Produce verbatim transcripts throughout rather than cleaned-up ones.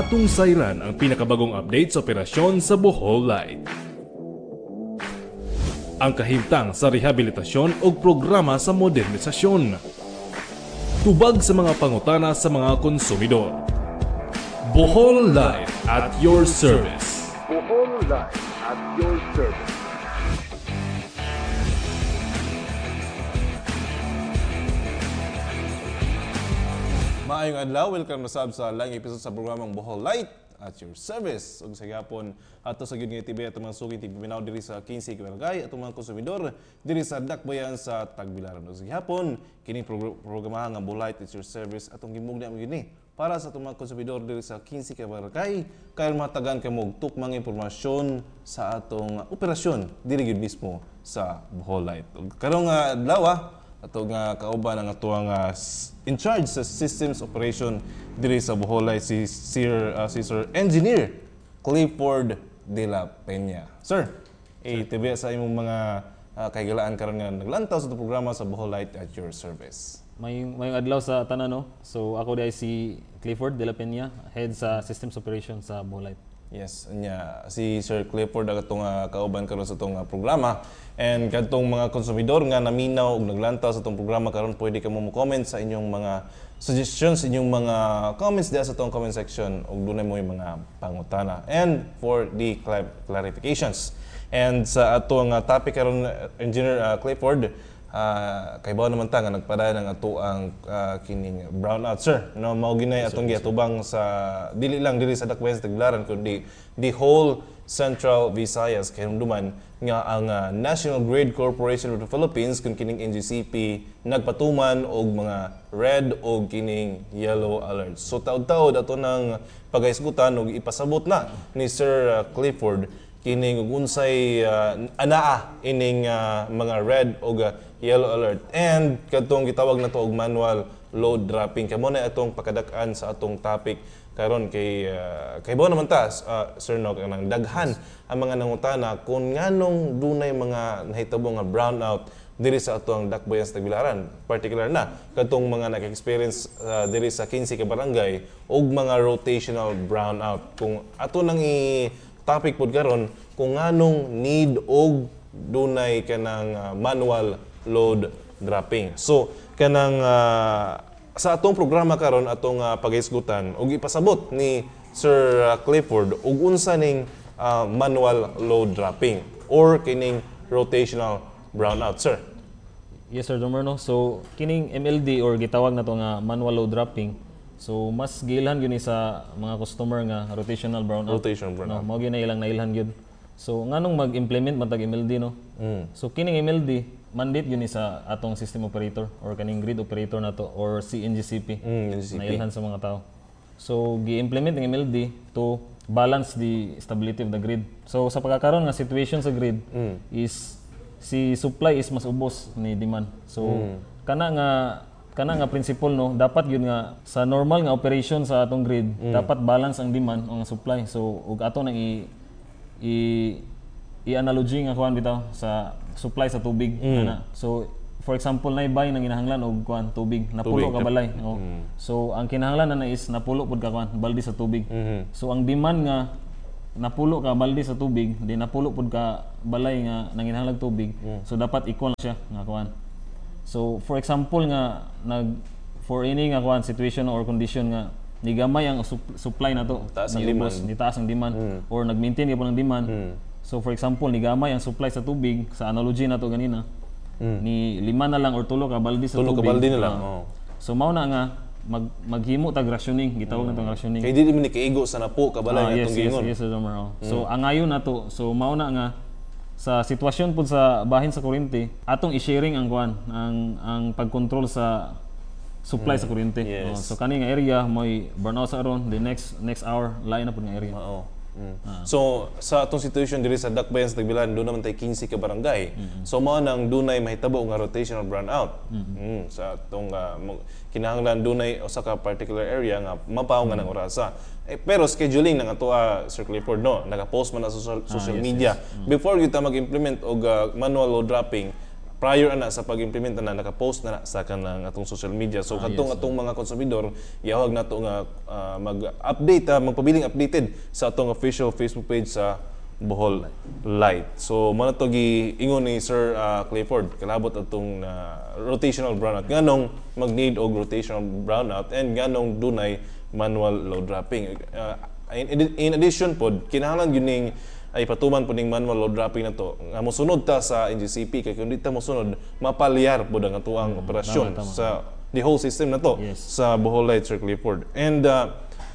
Atong sayran ang pinakabagong update sa operasyon sa Bohol Light. Ang kahimtang sa rehabilitasyon o programa sa modernisasyon. Tubag sa mga pangutana sa mga konsumidor. Bohol Light at your service. Bohol Light at your service. Maayong adlaw, welcome na sab sa lang episode sa programang Bohol Light at your service. Ug sa gyapon ato sa gyud nga T V at mga sugid T V Mindanao diri sa quince ka barangay at mga konsumidor diri sa Dakbayan sa Tagbilaran. Ug sa gyapon kining programa nga Bohol Light at your service atong gimugna mo gini para sa atong mga konsumidor diri sa quince ka barangay kay matagan kamo og tukmang impormasyon sa atong operasyon diri gyud mismo sa Bohol Light. Ug karong adlaw ato nga kauban ang ato nga in charge sa systems operation diri sa Bohol Light si Sir uh, si Sir Engineer Clifford de la Peña. Sir, eh tibiya sa imong mga uh, kaygalaan karon nga naglantaw sa itong programa sa Bohol Light at your service. May may adlaw sa tanan no. So ako dai si Clifford de la Peña, head sa systems operation sa Bohol Light. Yes, nya si Sir Clifford ang atong uh, kauban karon sa itong uh, programa. And kadtong mga konsumidor nga naminaw ug naglantaw sa itong programa karon pwede ka mo comment sa inyong mga suggestions, inyong mga comments diha sa itong comment section ug dunay mo yung mga pangutana. And for the clar- clarifications. And sa ato nga topic karon Engineer uh, Clifford, uh, kay bawo naman ta nga nagpadayag ng ato ang uh, kining brownout sir. No mao ginay atong giatubang sa dili lang dili sa Dakbayan sa Tagbilaran kundi the whole Central Visayas kay duman nga ang uh, National Grid Corporation of the Philippines kun kining N G C P nagpatuman og mga red og kining yellow alerts. So taud-taud ato nang pagahisgutan og ipasabot na ni Sir uh, Clifford kining ug unsay uh, anaa ining uh, mga red og uh, yellow alert. And kadtong gitawag na to og manual load dropping kamo na atong pakadak-an sa atong topic karon kay uh, kay bawo naman ta uh, Sir Nog ang daghan ang mga nangutana kung nganong dunay mga nahitabo nga brownout diri sa atong Dakbayan sa Tagbilaran, particular na kadtong mga naka-experience uh, diri sa quince ka barangay og mga rotational brownout. Kung ato nang i topic pod karon kung nganong need og dunay kanang uh, manual load dropping. So kanang uh, sa atong programa karon atong uh, paghisgutan ug ipasabot ni Sir uh, Clifford ug unsa ning uh, manual load dropping or kining rotational brownout sir. Yes sir Domerno. So kining M L D or gitawag na to nga manual load dropping. So mas giilhan gyud ni sa mga customer nga rotational brownout. Rotational brownout. No, mao gyud na ilang nailhan gyud. So nganong mag-implement matag M L D no? Mm. So kining M L D mandate yun sa atong system operator or kaning grid operator na to or si N G C P mm, N G C P. Nailhan sa mga tao. So gi-implement ng M L D to balance the stability of the grid. So sa pagkakaroon nga situation sa grid mm. is si supply is mas ubos ni demand. So mm. kana nga kana nga principle no dapat yun nga sa normal nga operation sa atong grid mm. dapat balance ang demand o ang supply. So ug ato nang i i i-analogy nga kuan bitaw sa supply sa tubig mm. ana. So for example nay bay nang kinahanglan og kuan tubig napulo ka balay oh. mm. So ang kinahanglan na is napulo pud ka kuan balde sa tubig. Mm-hmm. So ang demand nga napulo ka balde sa tubig di napulo pud ka balay nga nanginahanglan tubig. Mm. So dapat equal na siya nga kuan. So for example nga nag for any nga kuan situation or condition nga ni gamay ang sup- supply na to taas ang ni demand, ubos, ni taas ang demand mm. or nag-maintain gyud ang demand. Mm. So for example, ni gamay ang supply sa tubig sa analogy na to ganina. Mm. Ni lima na lang or tulo ka balde sa tulo tubig. Tulo ka balde na lang. Uh, oh. So mao na nga mag maghimo tag rationing, gitawag mm. na tong rationing. Kay dili man ni kaigo sa napo ka balay uh, atong yes, giingon. Yes, yes, yes, mm. So angayon na to. So mao na nga sa sitwasyon pud sa bahin sa kuryente, atong i-sharing ang kuan, ang ang pag-control sa supply mm. sa kuryente. Yes. Oh, so kani nga area moy burnout sa aron the next next hour lain na pud nga area. Oo. Mm. Ah. So sa atong situation diri sa Dakbayan sa Tagbilaran do naman tay quince ka barangay. Mm-hmm. So mao nang dunay mahitabo nga rotational brownout. Mm-hmm. Mm, sa atong uh, kinahanglan dunay usa ka particular area nga mapaw nga mm-hmm. ng orasa. Eh, pero scheduling ng ato uh, Sir Clifford no, naka-post man na sa social, social ah, yes, media. Yes. Mm-hmm. Before kita mag-implement og uh, manual load dropping, prior ana sa pag-implement na naka-post na, na sa kanang atong social media. So katong atong mga konsumidor iawag nato nga uh, mag-update, uh, magpabiling updated sa atong official Facebook page sa Bohol Light. So mo na to giingon ni Sir uh, Clifford kalabot atong uh, rotational brownout. Nganong mag-need og rotational brownout and nganong dunay manual load dropping. Uh, in, in addition pod kinahanglan gyud ning ay patuman po ning manual load dropping na to nga mosunod ta sa N G C P kay kung di ta mosunod mapalyar po ang atuang mm, operasyon tama, tama. Sa the whole system na to yes. Sa Bohol Light, Sir Clifford. And uh,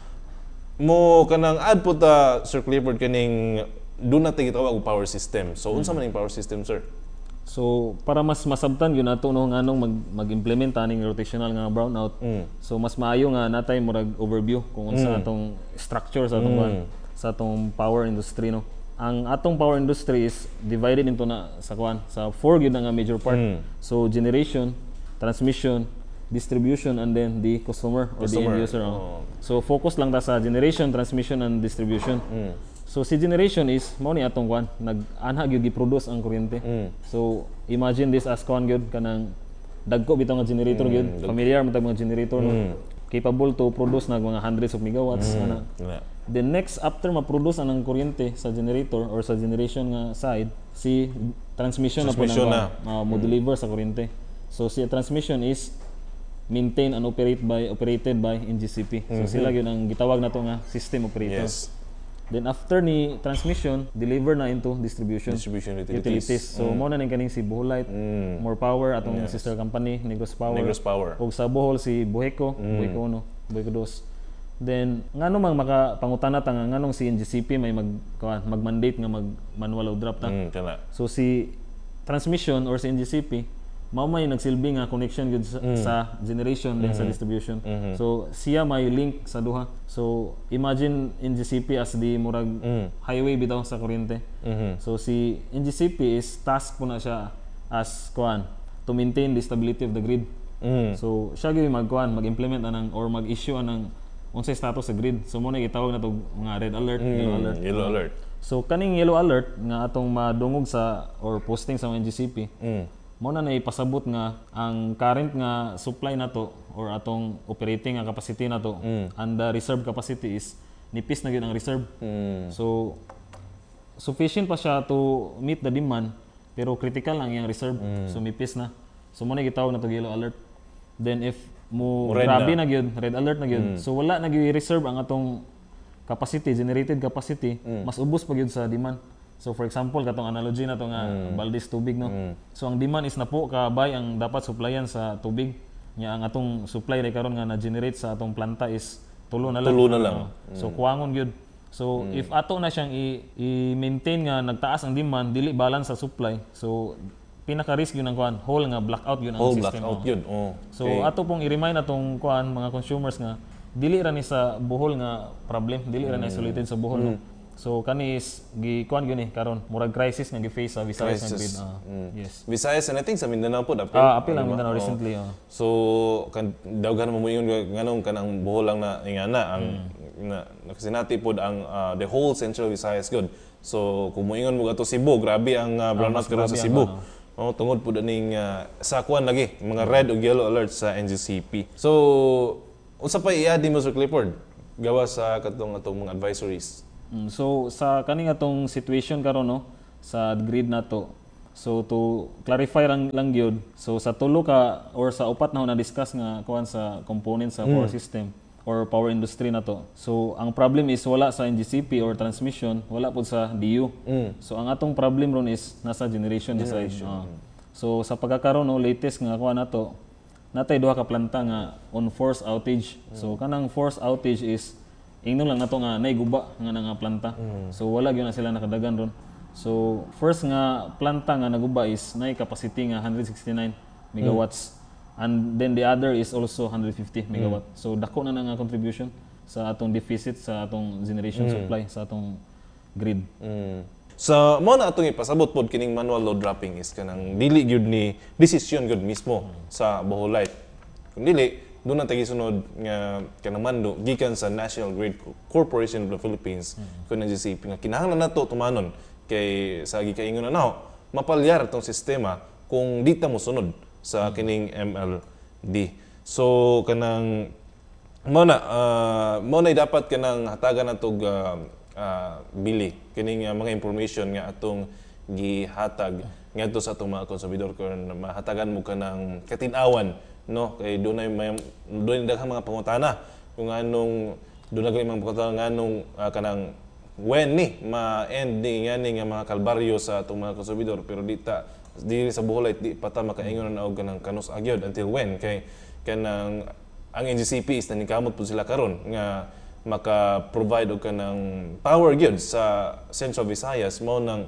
mo kanang add po ta Sir Clifford kaning do na gitawag og power system. So mm. unsa man ning power system, sir? So para mas masabtan yun nato no nganong mag mag-implement aning rotational nga brownout. Mm. So mas maayo nga natay murag overview kung unsa mm. atong structure sa atong mm. sa atong power industry no. Ang atong power industry is divided into na sa kwan sa four gyud nga major part. Mm. So generation, transmission, distribution, and then the customer or customer. The end user. Oh. So focus lang ta sa generation, transmission, and distribution. Mm. So si generation is mao ni atong kwan nag-anha gyud gi-produce ang kuryente. Mm. So imagine this as kwan gyud kanang dagko bitaw nga generator mm. gyud. Familiar mo tag mga generator mm. no. Capable to produce nag mga hundreds of megawatts mm. ana. Yeah. The next after ma-produce anang kuryente sa generator or sa generation nga side, si transmission, transmission na po na uh, mo-deliver mm. sa kuryente. So si transmission is maintained and operate by operated by N G C P. So mm-hmm. sila gyud ang gitawag nato nga system operator. Yes. Then after ni transmission, deliver na into distribution, distribution utilities. utilities. So mm. mo na ning kaning si Bohol Light, mm. More Power atong yes. sister company Negros Power. Negros Power. Ug sa Bohol si Buheco, mm. Buheco no, Buheco dos. Then ngano mang makapangutana ta nga nganong si N G C P may mag mag-mandate nga mag manual load drop ta. Mm, so si transmission or si N G C P mao may nagsilbi nga connection gud sa, mm. sa generation mm-hmm. then sa distribution. Mm-hmm. So siya may link sa duha. So imagine N G C P as di murag mm. highway bitaw sa kuryente. Mm-hmm. So si N G C P is task po na siya as kuan to maintain the stability of the grid. Mm. So siya gyud magkuan mag-implement anang or mag-issue anang unsay status sa grid. So mo na gitawag na to nga red alert, mm, yellow alert. Yellow alert. So kaning yellow alert nga atong madungog sa or posting sa N G C P. Mm. Mo na naipasabot nga ang current nga supply nato or atong operating nga capacity nato mm. and the reserve capacity is nipis na gyud ang reserve. Mm. So sufficient pa siya to meet the demand pero critical lang yung reserve. Mm. So nipis na. So mo na gitawag na to yellow alert. Then if mo grabe na, na gyud, red alert na gyud. Mm. So wala na gyud reserve ang atong capacity, generated capacity, mm. mas ubos pa gyud sa demand. So for example, katong analogy na to nga mm. baldes tubig no. Mm. So ang demand is na po kabay ang dapat supplyan sa tubig. Nya ang atong supply ray karon nga na-generate sa atong planta is tulo na lang. Tulo na lang. Uh, mm. So kuwangon gyud. So mm. if ato na siyang i-maintain nga nagtaas ang demand, dili balance sa supply. So pinaka-risk yun ang kuan, whole nga blackout yun ang whole system. Whole blackout yun. Oh. So okay. ato pong i-remind atong kuan mga consumers nga dili ra ni sa Bohol nga problem, dili ra mm. na isolated sa Bohol. Mm. No? So kani is gi kuan gyud ni karon murag crisis nga gi-face sa Visayas nga grid. Uh, mm. Yes. Visayas and I think sa Mindanao po apil. Ah, apil ang Mindanao recently. Oh. So kan dawgan mo moingon nganong kanang Bohol lang na ingana ang mm. na nakasinati pod ang uh, the whole Central Visayas good. So kung moingon mo ato Cebu, grabe ang uh, brownout ah, karon sa Cebu. Ang, oh, tungod po ning uh, sa kuan lagi mga red ug yellow alert sa N G C P. So unsa pa i-add mo Sir Clifford gawa sa katong atong mga advisories? Mm, so sa kaning atong situation karon no sa grid nato. So to clarify lang lang gyud. So sa tulo ka or sa upat na na discuss nga kuan sa components sa mm. power system or power industry nato. So ang problem is wala sa N G C P or transmission, wala pud sa D U. Mm. So ang atong problem ron is nasa generation, generation. side. Uh, so sa pagkakaroon no latest nga kuan nato, natay duha ka planta nga on force outage. Mm. So kanang force outage is ingnon lang nato nga nay guba nga nga planta. Mm. So wala gyud na sila nakadagan ron. So first nga planta nga naguba is nay capacity nga one hundred sixty-nine megawatts. Mm. And then the other is also one hundred fifty megawatt. Mm. So dako na nga contribution sa atong deficit sa atong generation mm. supply sa atong grid. Mm. So mo na atong ipasabot pod kining manual load dropping is kanang dili gyud ni decision gyud mismo mm. sa Bohol Light. Kung dili doon na tagisunod nga kanang mando gikan sa National Grid Corporation of the Philippines mm. kun N G C P nga kinahanglan nato tumanon kay sa gikaingon na naho mapalyar tong sistema kung di ta mo sunod sa kining M L D. So kanang mo na uh, mo na dapat kanang hatagan natog uh, uh, bili kining uh, mga information nga atong gihatag ngadto sa atong mga konsumidor kung mahatagan mo kanang katin-awan, no, kay dunay may dunay daghang mga pangutana kung anong dunay mga pangutana nganong uh, kanang when ni ma-end ni ngani nga mga kalbaryo sa atong mga konsumidor, pero di ta di sa Bohol di pa ta makaingon na og kanang kanus agyod until when kay kanang ang N G C P is nanikamot po sila karon nga maka-provide og kanang power gyud sa Central Visayas mo nang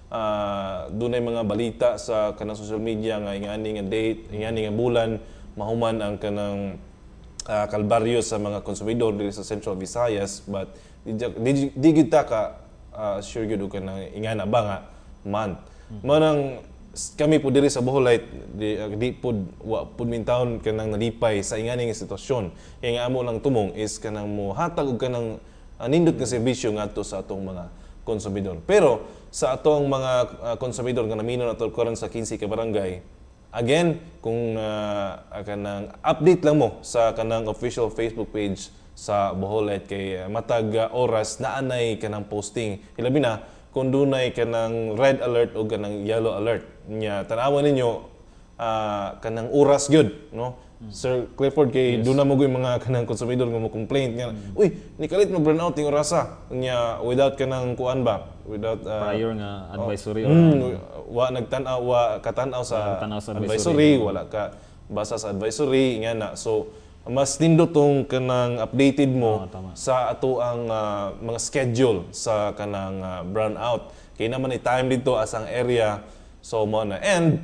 uh, dunay mga balita sa kanang social media nga ingani nga date, ingani nga bulan mahuman ang kanang uh, kalbaryo sa mga konsumidor diri sa Central Visayas, but di di, di gid ta ka uh, sure gyud og kanang ingana ba nga month. Mm-hmm. Manang kami po diri sa Boholite di, di po wa pud mintawon kanang nalipay sa ingani nga sitwasyon. Kaya nga amo lang tumong is kanang mo hatag og kanang uh, nindot nga serbisyo ngadto sa atong mga konsumidor. Pero sa atong mga uh, konsumidor nga naminaw nato karon sa quince ka barangay, again kung uh, kanang update lang mo sa kanang official Facebook page sa Boholite kay uh, matag uh, oras na anay kanang posting. Ilabi na kung dunay kanang red alert o kanang yellow alert nya tanawan ninyo uh, kanang oras gyud, no. Mm. Sir Clifford kay yes. Duna mo gyud mga kanang konsumidor nga mo complaint nga mm. uy nikalit mo burnout ting orasa nya without kanang kuan ba without uh, prior nga advisory oh, or mm, wa nagtan-aw wa katanaw sa, sa advisory, advisory. Wala ka basa sa advisory nga na, so mas nindot tong kanang updated mo oh, sa ato ang uh, mga schedule sa kanang uh, brownout kay naman i time dito as ang area, so mo na and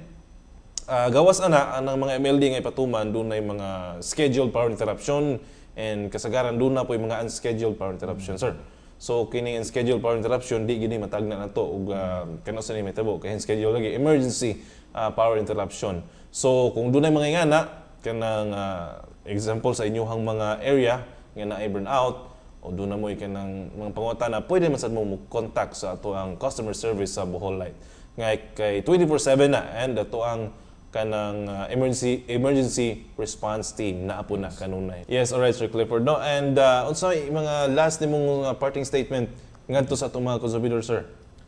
uh, gawas ana ang mga M L D nga ipatuman dunay mga scheduled power interruption and kasagaran dun na po yung mga unscheduled power interruption, sir. So kini unscheduled power interruption di gini matagna nato og uh, kano sa ni metabo kay schedule lagi emergency uh, power interruption. So kung dunay mga ingana kanang uh, example sa inyong mga area nga naay burnout o doon na mo kanang mga pangutana, pwede man sad mo mo contact sa ato ang customer service sa Boholite nga kay twenty-four seven na, and ato ang kanang uh, emergency emergency response team na apo na kanunay. Yes, alright Sir Clifford, no, and uh, unsay mga last nimong uh, parting statement ngadto sa atong mga consumidor, sir?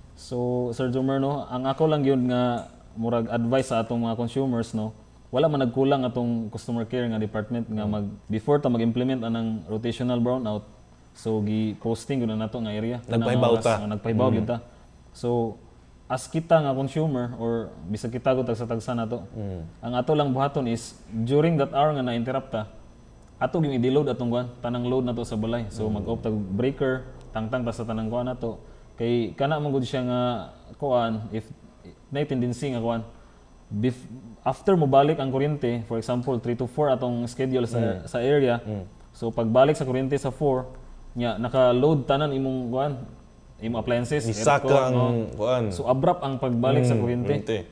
So Sir Jomer, no, ang ako lang yun nga murag advice sa atong mga consumers, no, wala man nagkulang atong customer care nga department nga mag before ta mag-implement anang rotational brownout, so gi-posting gud na nato nga area nagpahibaw ta nga nagpahibaw gyud ta. So as kita nga consumer or bisag kita gud tagsa-tagsa nato, mm. ang ato lang buhaton is during that hour nga na-interrupt ta, ato gyud i-deload atong kuan tanang load nato sa balay. So mm. mag-off tag breaker tangtang ta sa tanang kuan nato kay kana man gud siya nga kuan if na tendency nga kuan Bef- after mo balik ang kuryente, for example three to four atong schedule sa mm. sa area, mm. so pagbalik sa kuryente sa four nya naka-load tanan imong kuan imong appliances, aircon, ang kuan, so abrupt ang pagbalik mm. sa kuryente,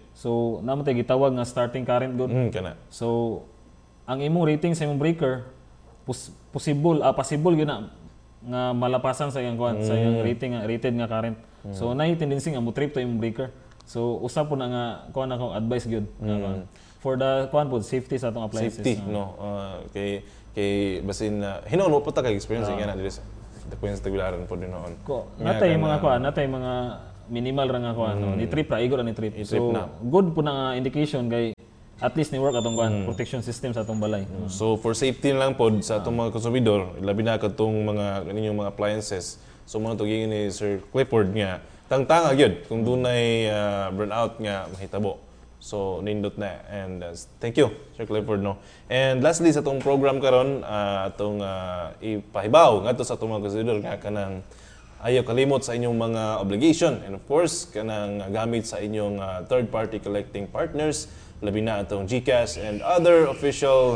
so namo tay gitawag nga starting current good, mm, kana. So ang imong rating sa imong breaker pos- possible ah, possible gyud na nga malapasan sa iyang kuan mm. sa iyang rating nga rated nga current, mm. so nay tendency nga mo trip to imong breaker. So usap po na nga kuan ako advice gyud mm. for the kuan po safety sa atong appliances. Safety, no. Uh, kay kay basin uh, hinuon mo pa ta kay experience uh, nga na diri sa Dakuyan sa Tagbilaran po din noon. Ko, natay mga kuan, natay mga minimal ra nga kuan, mm. no? Ni trip ra igor ni trip. So na. Good po na nga indication kay at least ni work atong kuan mm. protection system sa atong balay. Mm. So for safety lang pod sa atong mga konsumidor, labi na kadtong mga ninyong mga appliances. So mga tugigin ni Sir Clifford nga tangtanga gyud kung dunay uh, burnout nga mahitabo. So nindot na, and uh, thank you Sir Clifford, no. And lastly sa atong program karon uh, atong uh, ipahibaw ngadto sa atong mga konsumidor nga kanang ayaw kalimot sa inyong mga obligation, and of course kanang uh, gamit sa inyong uh, third party collecting partners, labi na atong GCash and other official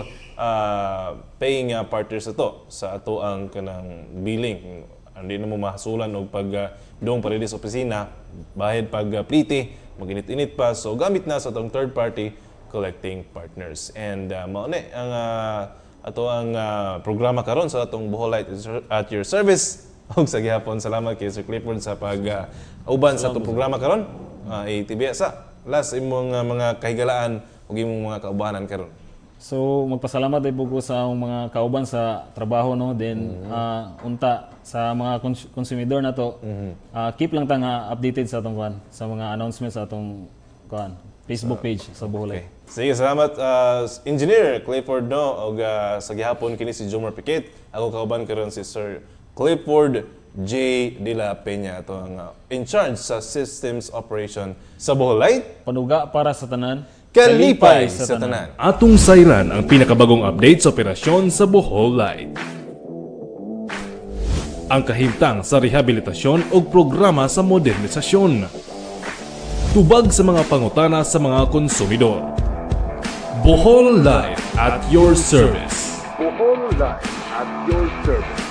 uh, paying uh, partners ato sa ato ang kanang billing. Hindi na mo mahasulan og pag uh, doong pa rin sa opisina, bahid pag uh, pliti, maginit-init pa. So gamit na sa itong third party collecting partners. And uh, mauni ang uh, ato ang uh, programa karon sa atong Boholite at your service. Og sa gihapon, salamat kay Sir Clifford sa pag uh, uban sa atong programa karon. Uh, itibiyasa last imong uh, mga kahigalaan ug imong mga kaubanan karon. So magpasalamat ay po ko sa akong mga kauban sa trabaho no, then ah, unta sa mga cons- consumidor na to. ah, keep lang ta nga updated sa atong kuan, sa mga announcements sa atong kuan, Facebook page sa Boholay. Sige, salamat uh, Engineer Clifford no og uh, sa gihapon kini si Jomar Piquet. Ako kauban karon si Sir Clifford J. De La Peña, ito ang uh, in charge sa Systems Operation sa Boholay. Panuga para sa tanan, Kalipay sa tanan. Atong sayran ang pinakabagong update sa operasyon sa Bohol Light. Ang kahimtang sa rehabilitasyon o programa sa modernisasyon. Tubag sa mga pangutana sa mga konsumidor. Bohol Light at your service. Bohol Live at your service.